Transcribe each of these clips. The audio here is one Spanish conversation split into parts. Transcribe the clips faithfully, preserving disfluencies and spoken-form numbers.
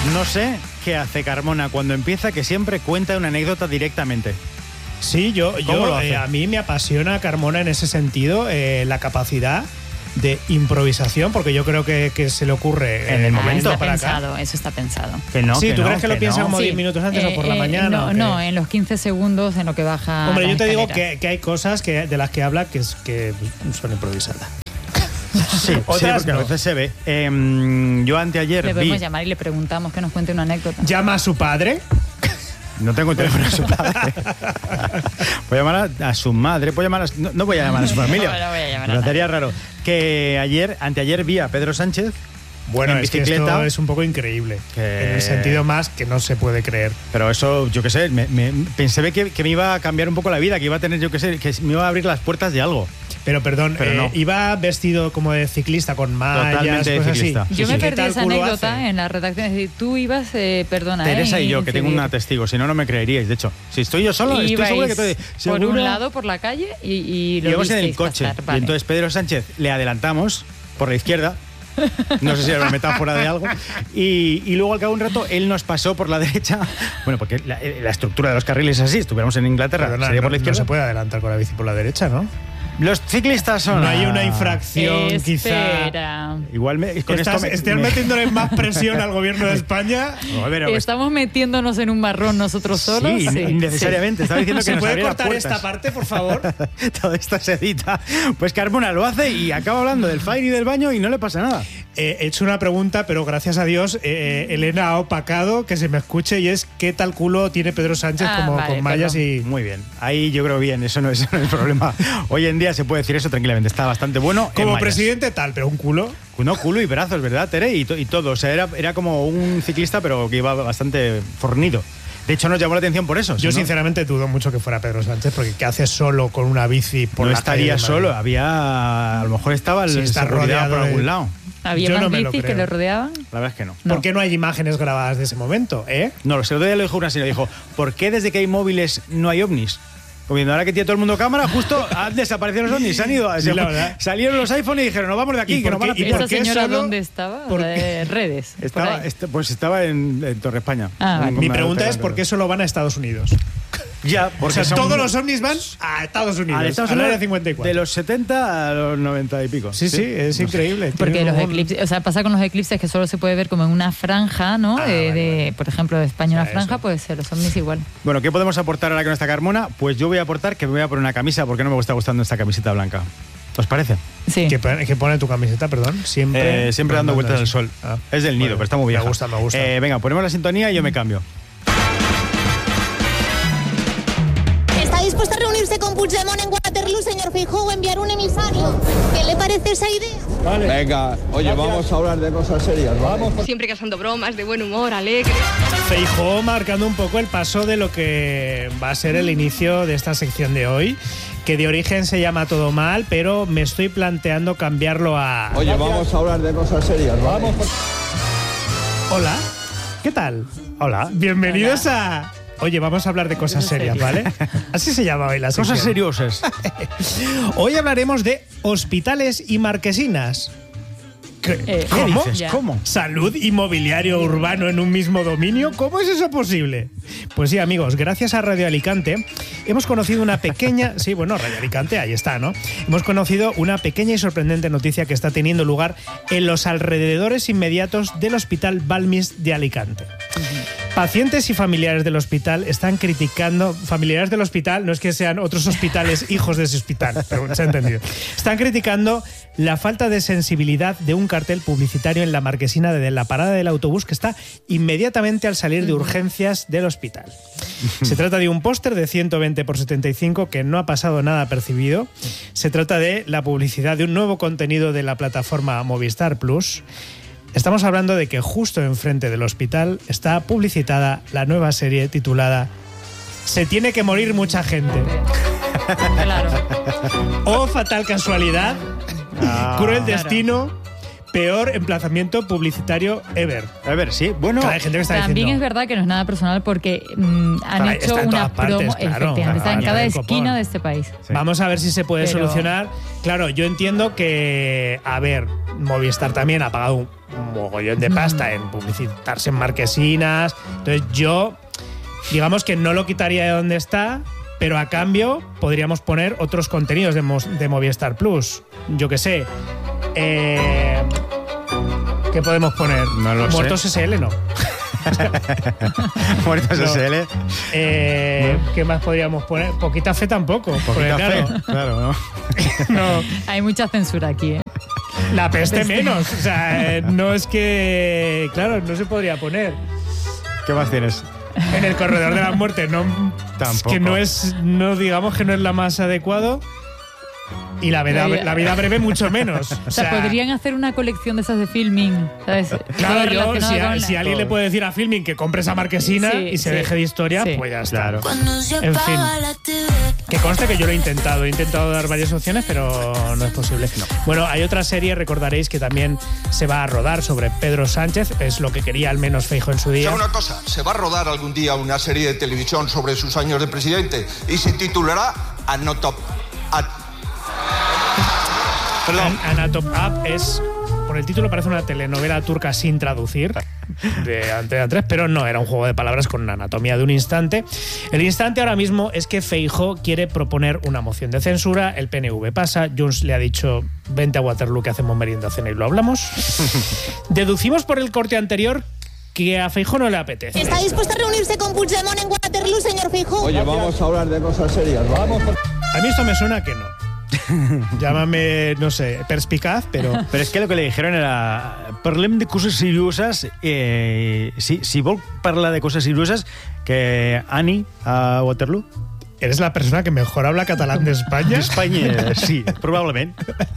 No sé qué hace Carmona cuando empieza, que siempre cuenta una anécdota directamente. Sí, yo, yo eh, a mí me apasiona Carmona en ese sentido, eh, la capacidad de improvisación, porque yo creo que, que se le ocurre en el momento. Está para pensado, acá. Eso está pensado. Que no, sí, que ¿tú no, crees que, que lo piensa no? como diez sí. minutos antes eh, o por la eh, mañana? No, no, en los quince segundos en lo que baja. Hombre, yo te digo que, que, que hay cosas que, de las que habla que, es, que son improvisadas. Sí, Otras sí, porque no. a veces se ve. Eh, yo anteayer le podemos vi... llamar y le preguntamos que nos cuente una anécdota. ¿Llama a su padre? No tengo el teléfono de su padre. Voy a llamar a, a su madre. Voy a llamar a, no, no voy a llamar a su familia. No, no voy a llamar a Me parecería raro. Que ayer, anteayer vi a Pedro Sánchez. Bueno, en es bicicleta, que esto es un poco increíble. Que... En el sentido más que no se puede creer. Pero eso, yo qué sé, me, me, pensé que, que me iba a cambiar un poco la vida, que iba a tener, yo qué sé, que me iba a abrir las puertas de algo. Pero perdón, Pero eh, no. iba vestido como de ciclista, con mallas, Totalmente de cosas ciclista. así. Yo Sí, me sí. perdí ¿Qué esa tal culo anécdota hace? en la redacción. Es decir, tú ibas, eh, perdona. Teresa eh, y yo, que tengo una testigo, si no, no me creeríais. De hecho, si estoy yo solo, estoy Ibais seguro que estoy por seguro. un lado, por la calle y, y lo Íbamos en el visteis coche. pasar, vale. Y entonces Pedro Sánchez le adelantamos por la izquierda. No sé si era una metáfora de algo. Y, y luego al cabo de un rato él nos pasó por la derecha. Bueno, porque la, la estructura de los carriles es así. Estuviéramos en Inglaterra, Perdona, sería no, por la izquierda. no se puede adelantar con la bici por la derecha, ¿no? Los ciclistas son... No hay una infracción, quizá. Espera. Igual me, con Estás, esto me, estás me- metiéndole más presión al gobierno de España. No, pero, pues, ¿Estamos metiéndonos en un marrón nosotros solos? sí, innecesariamente. Estaba diciendo que ¿Se nos puede abriera cortar puertas. esta parte, por favor? Todo esto se edita. Pues Carmona lo hace y acaba hablando del fire y del baño y no le pasa nada. Eh, he hecho una pregunta, pero gracias a Dios, eh, Elena ha opacado que se me escuche, y es ¿qué tal culo tiene Pedro Sánchez Ah, como vale, con mallas perdón. y...? Muy bien. Ahí yo creo bien. Eso no es, eso no es el problema. Hoy en día se puede decir eso tranquilamente. Está bastante bueno. en Como mallas. presidente tal, pero un culo. No, culo y brazos, ¿verdad, Tere? Y, to- y todo. O sea, era, era como un ciclista, pero que iba bastante fornido. De hecho, nos llamó la atención por eso. Yo si no, sinceramente dudo mucho que fuera Pedro Sánchez, porque ¿qué hace solo con una bici por no la calle estaría de Madrid? solo. Había... A lo mejor estaba el Sí, está seguridad rodeado por de- algún lado. ¿Había Yo más no me lo bicis que creo. lo rodeaban? La verdad es que no. No. ¿Por qué no hay imágenes grabadas de ese momento, eh? No, el otro día lo dijo una señora. Dijo, ¿por qué desde que hay móviles no hay ovnis? Como viendo, ahora que tiene todo el mundo cámara, justo han desaparecido los ovnis. Se han ido. Sí, la verdad. Salieron los iPhone y dijeron, nos vamos de aquí, ¿Y que por nos van a qué- y pillar. por ¿Esa qué señora solo? dónde estaba? ¿Por De redes. por Estaba, ahí. est- pues estaba en, en Torre España. Ah, vale. En- Mi en- pregunta en- es ¿por qué solo van a Estados Unidos? Ya, O porque sea, son- todos los ovnis van a Estados Unidos, a Estados al área Unidos, cincuenta y cuatro. de los setenta a los noventa y pico. Sí, sí, es increíble. Porque Tiene los un- eclipses, o sea, pasa con los eclipses que solo se puede ver como en una franja, ¿no? Ah, de, vale, de, vale. por ejemplo, de España O una sea, franja, eso. pues eh, los ovnis igual. Bueno, ¿qué podemos aportar ahora con esta Carmona? Pues yo voy a aportar que me voy a poner una camisa porque no me está gustando esta camiseta blanca. ¿Os parece? Sí. ¿Qué pone, qué pone tu camiseta, perdón? Siempre, Eh, siempre dando vueltas al sol. Ah, Es del nido, bueno, pero está muy bien. Me gusta, me gusta. Eh, venga, ponemos la sintonía y yo me cambio. ¿Está dispuesto a reunirse con Puigdemont en Waterloo, señor Feijóo, o enviar un emisario? ¿Qué le parece esa idea? Venga, oye, vamos a hablar de cosas serias, vamos. Siempre casando bromas, de buen humor, alegre. Feijóo marcando un poco el paso de lo que va a ser el inicio de esta sección de hoy, que de origen se llama Todo Mal, pero me estoy planteando cambiarlo a... Oye, vamos a hablar de cosas serias, vamos. Hola, ¿qué tal? Hola. Bienvenidos a... Oye, vamos a hablar de cosas serias, ¿vale? Así se llama hoy la sección. Cosas seriosas. Hoy hablaremos de hospitales y marquesinas. ¿Qué, Eh, ¿Qué ¿Cómo? dices? Ya. ¿Cómo? ¿Salud y mobiliario urbano en un mismo dominio? ¿Cómo es eso posible? Pues sí, amigos, gracias a Radio Alicante hemos conocido una pequeña... Sí, bueno, Radio Alicante, ahí está, ¿no? Hemos conocido una pequeña y sorprendente noticia que está teniendo lugar en los alrededores inmediatos del Hospital Balmis de Alicante. Pacientes y familiares del hospital están criticando... Familiares del hospital, no es que sean otros hospitales hijos de ese hospital, pero se ha entendido. Están criticando la falta de sensibilidad de un cartel publicitario en la marquesina de la parada del autobús que está inmediatamente al salir de urgencias del hospital. Se trata de un póster de ciento veinte por setenta y cinco que no ha pasado nada percibido. Se trata de la publicidad de un nuevo contenido de la plataforma Movistar Plus. Estamos hablando de que justo enfrente del hospital está publicitada la nueva serie titulada Se tiene que morir mucha gente. Claro. Oh, fatal casualidad, Ah. cruel Claro. destino, peor emplazamiento publicitario ever. A ver, sí, bueno. Claro, hay gente que está También diciendo, es verdad que no es nada personal porque mm, han Está- hecho está en una todas partes, promo, claro, efectivamente, claro, está en a cada nivel esquina copón. de este país. Sí. Vamos a ver si se puede Pero- solucionar. Claro, yo entiendo que, a ver, Movistar también ha pagado un mogollón de pasta en publicitarse en marquesinas. Entonces yo, digamos que no lo quitaría de donde está, pero a cambio podríamos poner otros contenidos de, Mos- de Movistar Plus. Yo qué sé. Eh, ¿Qué podemos poner? No lo sé. Muertos S L, no. Muertos No. S L. Eh, ¿Qué más podríamos poner? Poquita fe tampoco. porque, Poquita claro, fe. Claro, ¿no? no. Hay mucha censura aquí, ¿eh? La peste Peste. menos. O sea, eh, no es que. Claro, no se podría poner. ¿Qué más tienes? En el corredor de la muerte, no. Tampoco. Que no es. No digamos que no es la más adecuado. Y la vida, La vida- la vida breve, mucho menos. O O sea, podrían hacer una colección de esas de filming, ¿sabes? Claro, Todo yo, relacionado si, a- con si la- alguien le puede decir a Filming que compre esa marquesina Sí, y se sí, deje de historia, sí. pues ya está. Claro. En fin. Que conste que yo lo he intentado, he intentado dar varias opciones, pero no es posible. Bueno, hay otra serie, recordaréis, que también se va a rodar sobre Pedro Sánchez, es lo que quería al menos Feijóo en su día. ¿Sabe una cosa? Se va a rodar algún día una serie de televisión sobre sus años de presidente y se titulará Anotop... At- Perdón. An- Anatop Up es, por el título parece una telenovela turca sin traducir de Antena tres, pero no, era un juego de palabras con una anatomía de un instante. El instante ahora mismo es que Feijóo quiere proponer una moción de censura, el P N V pasa, Junts le ha dicho vente a Waterloo que hacemos merienda, cena y lo hablamos. Deducimos por el corte anterior que a Feijóo no le apetece. ¿Está dispuesto a reunirse con Puigdemont en Waterloo, señor Feijóo? Oye, vamos a hablar de cosas serias. Vamos. A mí esto me suena que no. Llámame, no sé, perspicaz, pero... Pero és que el que li dijeron era parlem de coses serioses, eh, si, si vol parlar de coses serioses, que ani a Waterloo. ¿Eres la persona que mejor habla catalán de España? Espanya, sí, probablement.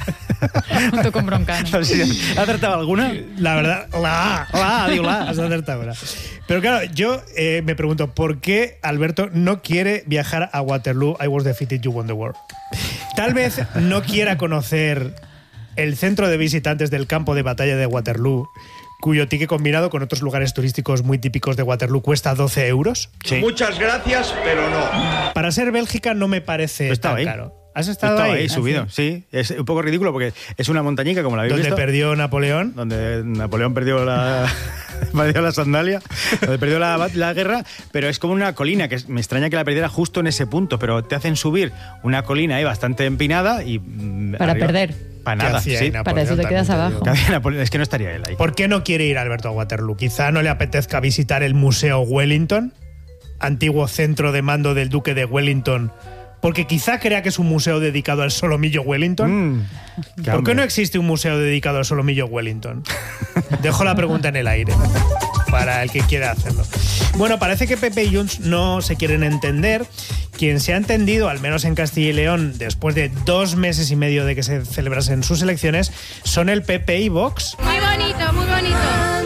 Junto con Broncano. No sé, ¿ha acertado alguna? La verdad, la A. La A, digo la A. Has acertado una. Pero claro, yo eh, me pregunto, ¿por qué Alberto no quiere viajar a Waterloo? I was defeated, you won the war. Tal vez no quiera conocer el centro de visitantes del campo de batalla de Waterloo, cuyo ticket combinado con otros lugares turísticos muy típicos de Waterloo cuesta doce euros. Sí. Muchas gracias, pero no. Para ser Bélgica no me parece Yo estaba tan ahí. caro. ¿Has estado Estaba ahí? ahí, subido, sí. Es un poco ridículo porque es una montañica, como la habéis Donde visto. perdió Napoleón. Donde Napoleón perdió la, perdió la sandalia, donde perdió la, la guerra, pero es como una colina, que es- me extraña que la perdiera justo en ese punto, pero te hacen subir una colina ahí bastante empinada y... mm, Para arriba- perder. Para ¿Qué nada, hacía sí. ahí Para eso te Napoleón, quedas también abajo. Que hacía Napoleón, es que no estaría él ahí. ¿Por qué no quiere ir Alberto a Waterloo? Quizá no le apetezca visitar el Museo Wellington, antiguo centro de mando del Duque de Wellington, porque quizá crea que es un museo dedicado al solomillo Wellington. Mm, qué ¿Por hambre. qué no existe un museo dedicado al solomillo Wellington? Dejo la pregunta en el aire para el que quiera hacerlo. Bueno, parece que Pepe y Junts no se quieren entender. Quien se ha entendido, al menos en Castilla y León, después de dos meses y medio de que se celebrasen sus elecciones, son el P P y Vox. Muy bonito, muy bonito.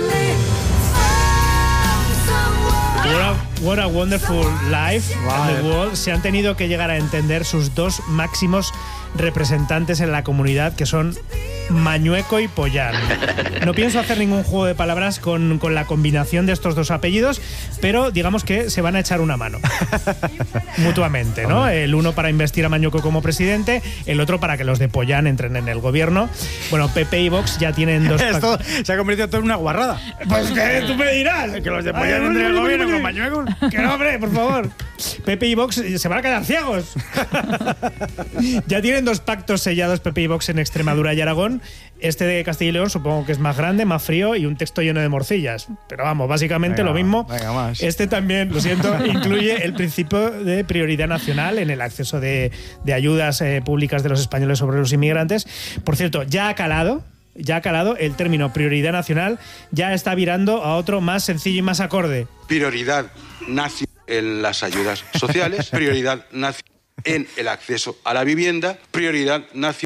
What a, what a wonderful life and the world. Se han tenido que llegar a entender sus dos máximos representantes en la comunidad, que son Mañueco y Pollán. No pienso hacer ningún juego de palabras con, con la combinación de estos dos apellidos, pero digamos que se van a echar una mano mutuamente, ¿no? El uno para investir a Mañueco como presidente, el otro para que los de Pollán entren en el gobierno. Bueno, P P y Vox ya tienen dos... Esto se ha convertido todo en una guarrada. Pues que tú me dirás. Que los de Ay, Pollán entren en el ay, gobierno ay, con ay. Mañueco. Que no, hombre, por favor. Pepe y Vox se van a quedar ciegos. Ya tienen dos pactos sellados Pepe y Vox en Extremadura y Aragón. Este de Castilla y León supongo que es más grande, más frío y un texto lleno de morcillas. Pero vamos, básicamente Venga, lo mismo. venga, más. Este también, lo siento, incluye el principio de prioridad nacional en el acceso de, de ayudas eh, públicas de los españoles sobre los inmigrantes. Por cierto, ya ha calado. Ya ha calado el término prioridad nacional, ya está virando a otro más sencillo y más acorde. Prioridad nacional en las ayudas sociales, prioridad nacional en el acceso a la vivienda, prioridad nacional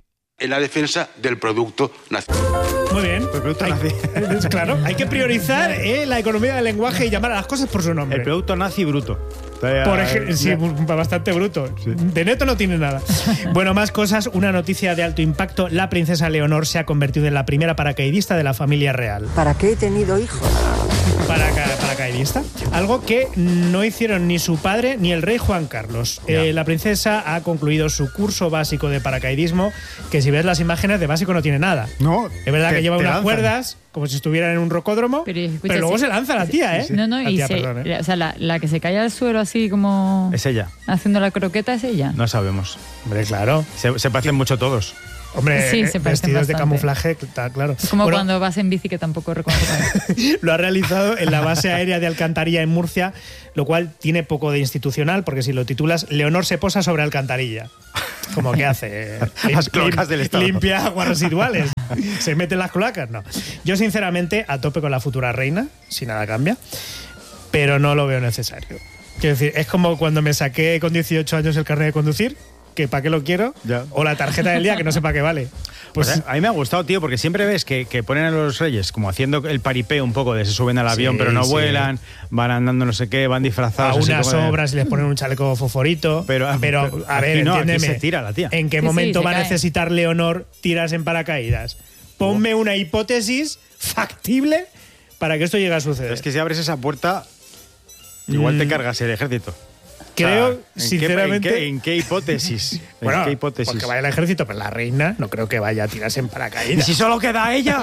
en la defensa del producto nacional. Muy bien. El producto hay, nazi. Claro, hay que priorizar eh, la economía del lenguaje y llamar a las cosas por su nombre. El producto nazi bruto. Por ejemplo, sí, bastante bruto. Sí. De neto no tiene nada. Bueno, más cosas. Una noticia de alto impacto. La princesa Leonor se ha convertido en la primera paracaidista de la familia real. ¿Para qué he tenido hijos? Para, paracaidista. Algo que no hicieron ni su padre ni el rey Juan Carlos. Eh, la princesa ha concluido su curso básico de paracaidismo, que si ves las imágenes de básico no tiene nada. No. Es verdad te, que lleva unas lanzan. cuerdas, como si estuviera en un rocódromo, pero, escucha, pero luego sí. se lanza la tía, ¿eh? No, no, la y tía, se, perdón, ¿eh? O sea, la, la que se cae al suelo así como... Es ella. Haciendo la croqueta es ella. No sabemos. Hombre, claro. Se, se parecen mucho todos. Hombre, sí, se vestidos bastante. de camuflaje, está claro. Es como bueno, cuando vas en bici, que tampoco reconoces. Lo ha realizado en la base aérea de Alcantarilla, en Murcia, lo cual tiene poco de institucional, porque si lo titulas Leonor se posa sobre alcantarilla. Como que hace las cloacas del Estado. Limpia aguas residuales. Se mete en las cloacas, no. Yo, sinceramente, a tope con la futura reina, si nada cambia, pero no lo veo necesario. Quiero decir, es como cuando me saqué con dieciocho años el carnet de conducir, que para qué lo quiero, ya. O la tarjeta del día, que no sé para qué vale. Pues, pues a, a mí me ha gustado, tío, porque siempre ves que, que ponen a los reyes como haciendo el paripé un poco de se suben al avión, sí, pero no sí. vuelan, van andando no sé qué, van disfrazados. A unas de... obras y les ponen un chaleco fosforito. Pero, pero, pero a ver, no, entiéndeme. Se tira la tía. ¿En qué sí, momento sí, va a cae. necesitar Leonor tiras en paracaídas? Ponme una hipótesis factible para que esto llegue a suceder. Es que si abres esa puerta, igual mm. te cargas el ejército. Creo, o sea, ¿en sinceramente... Qué, en, qué, ¿En qué hipótesis? Bueno, ¿En qué hipótesis? Porque vaya al ejército, pero la reina no creo que vaya a tirarse en paracaídas. ¿Y si solo queda ella?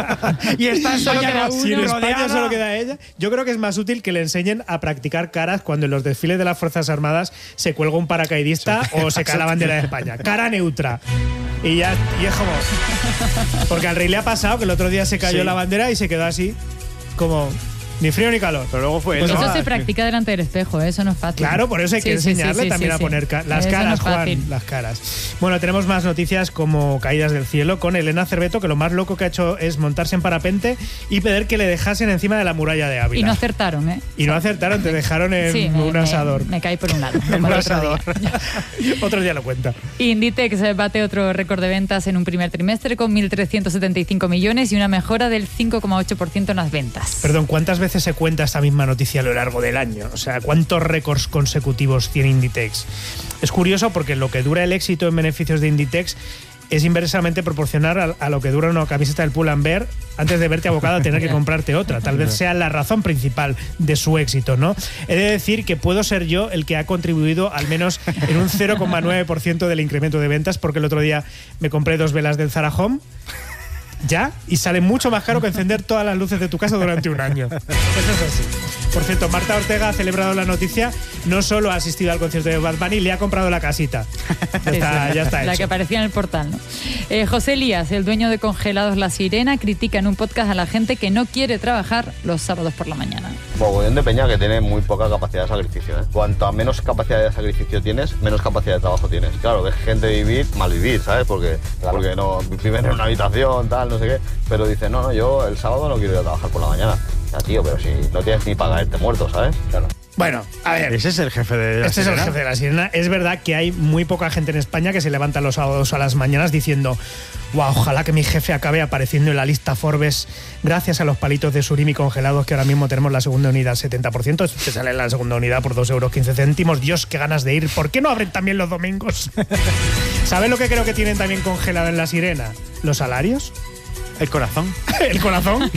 y está en solo queda si en España rodeada. solo queda ella. Yo creo que es más útil que le enseñen a practicar caras cuando en los desfiles de las Fuerzas Armadas se cuelga un paracaidista o se cae la bandera de España. Cara neutra. Y ya y es como... Porque al rey le ha pasado que el otro día se cayó sí. la bandera y se quedó así, como... Ni frío ni calor. Pero luego fue pues eso. Eso Ah, se practica delante del espejo, ¿eh? Eso no es fácil. Claro, por eso hay que sí, enseñarle sí, sí, también sí, a sí. poner ca las eso caras, no es Juan. Las caras. Bueno, tenemos más noticias como caídas del cielo con Elena Cerveto, que lo más loco que ha hecho es montarse en parapente y pedir que le dejasen encima de la muralla de Ávila. Y no acertaron, ¿eh? Y no acertaron, te dejaron en sí, me, un asador. Me, me caí por un lado. en un otro asador. Día. Otro día lo cuenta. Inditex bate otro récord de ventas en un primer trimestre con mil trescientos setenta y cinco millones y una mejora del cinco coma ocho por ciento en las ventas. Perdón, ¿cuántas veces se cuenta esta misma noticia a lo largo del año? O sea, ¿cuántos récords consecutivos tiene Inditex? Es curioso porque lo que dura el éxito en beneficios de Inditex es inversamente proporcional a, a lo que dura una camiseta del Pull&Bear antes de verte abocado a tener que comprarte otra. Tal vez sea la razón principal de su éxito, ¿no? He de decir que puedo ser yo el que ha contribuido al menos en un cero coma nueve por ciento del incremento de ventas, porque el otro día me compré dos velas del Zara Home ya, y sale mucho más caro que encender todas las luces de tu casa durante un año. Eso es así. Por cierto, Marta Ortega ha celebrado la noticia, no solo ha asistido al concierto de Bad Bunny, le ha comprado la casita. Ya está, ya está la hecho. que aparecía en el portal, ¿no? Eh, José Elías, el dueño de Congelados La Sirena, critica en un podcast a la gente que no quiere trabajar los sábados por la mañana. Mogollón de peña que tiene muy poca capacidad de sacrificio, ¿eh? Cuanto menos capacidad de sacrificio tienes, menos capacidad de trabajo tienes. Claro, ves gente vivir, mal vivir, ¿sabes? Porque, claro. porque no viven en una habitación, tal, no sé qué. Pero dice, no, no, yo el sábado no quiero ir a trabajar por la mañana. Ya, tío, pero si no tienes ni para caerte muerto, ¿sabes? Claro. Bueno, a ver. Ese es el jefe de la Este Sirena. es el jefe de la Sirena. Es verdad que hay muy poca gente en España que se levanta los sábados a las mañanas diciendo, wow, ojalá que mi jefe acabe apareciendo en la lista Forbes gracias a los palitos de surimi congelados, que ahora mismo tenemos la segunda unidad al setenta por ciento. Te sale la segunda unidad por dos euros quince céntimos. Dios, qué ganas de ir. ¿Por qué no abren también los domingos? ¿Sabes lo que creo que tienen también congelado en la Sirena? ¿Los salarios? El corazón. El corazón.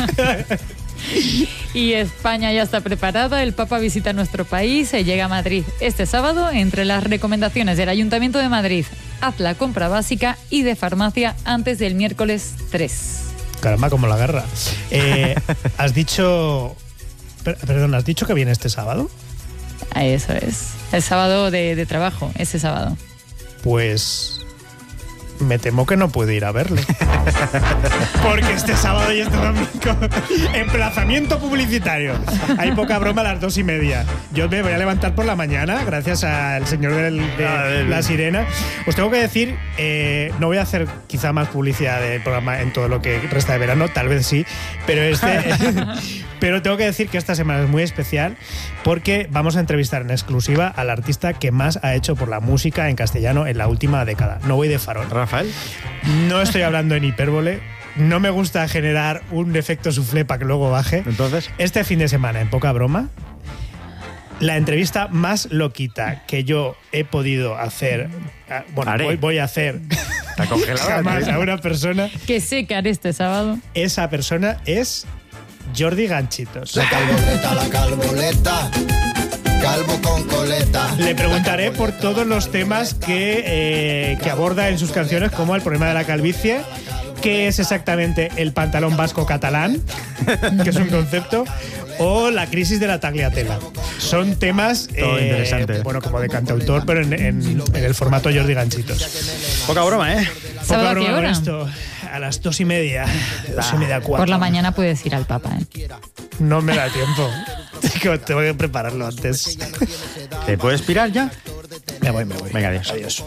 Y España ya está preparada. El Papa visita nuestro país y llega a Madrid este sábado. Entre las recomendaciones del Ayuntamiento de Madrid, haz la compra básica y de farmacia antes del miércoles tres. Caramba, como la guerra. Eh, has dicho... per- Perdón, ¿has dicho que viene este sábado? Eso es. El sábado de, de trabajo, ese sábado. Pues... me temo que no puedo ir a verle. Porque este sábado y este domingo, emplazamiento publicitario. Hay poca broma a las dos y media. Yo me voy a levantar por la mañana, gracias al señor del, de Ah, del- La Sirena. Os tengo que decir, eh, no voy a hacer quizá más publicidad del programa en todo lo que resta de verano, tal vez sí, pero este... Pero tengo que decir que esta semana es muy especial porque vamos a entrevistar en exclusiva al artista que más ha hecho por la música en castellano en la última década. No voy de farol. ¿Rafael? No estoy hablando en hipérbole. No me gusta generar un efecto soufflé para que luego baje. Entonces, este fin de semana, en poca broma, la entrevista más loquita que yo he podido hacer, bueno, voy, voy a hacer está congelada, jamás ¿sí? a una persona. Que sé que haré este sábado. Esa persona es Jordi Ganchitos. La calboleta, la calboleta. Calvo con coleta. Le preguntaré por todos los temas que, eh, que aborda en sus canciones, como el problema de la calvicie, qué es exactamente el pantalón vasco catalán, que es un concepto, o la crisis de la tagliatella. Son temas Todo eh, interesante. Bueno, como de cantautor, pero en, en, en el formato Jordi Ganchitos. Poca broma, ¿eh? Poca ¿A broma qué con hora? esto. A las dos y media, dos y media, cuatro. Por la mañana puedes ir al Papa, ¿eh? No me da tiempo. Tengo que prepararlo antes. ¿Te puedes pirar ya? Me voy, me voy. Venga, adiós. Adiós.